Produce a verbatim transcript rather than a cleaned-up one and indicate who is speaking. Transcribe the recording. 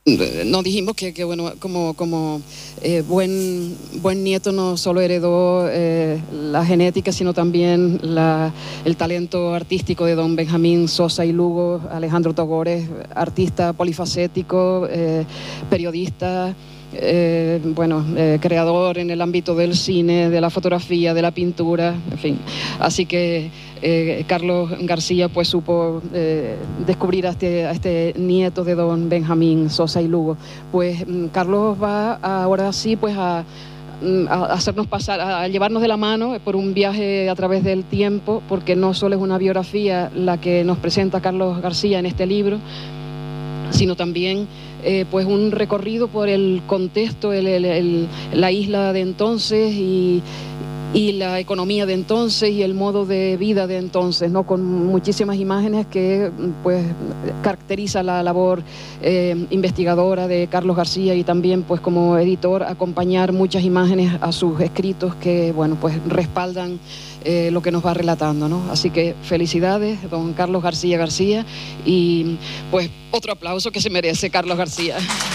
Speaker 1: Nos dijimos que, que bueno, como, como eh, buen, buen nieto no solo heredó eh, la genética, sino también la, el talento artístico de don Benjamín Sosa y Lugo. Alejandro Togores, artista polifacético, eh, periodista, eh, bueno, eh, creador en el ámbito del cine, de la fotografía, de la pintura, en fin. Así que eh, Carlos García pues supo eh, descubrir a este, a este nieto de don Benjamín Sosa y Lugo. Pues Carlos va ahora sí pues a a hacernos pasar, a llevarnos de la mano por un viaje a través del tiempo, porque no solo es una biografía la que nos presenta Carlos García en este libro, sino también eh, pues un recorrido por el contexto, el, el, el, la isla de entonces y, y la economía de entonces y el modo de vida de entonces, ¿no? Con muchísimas imágenes que pues caracteriza la labor eh, investigadora de Carlos García, y también pues como editor acompañar muchas imágenes a sus escritos que bueno pues respaldan eh, lo que nos va relatando, ¿no? Así que felicidades, don Carlos García García, y pues otro aplauso que se merece Carlos García.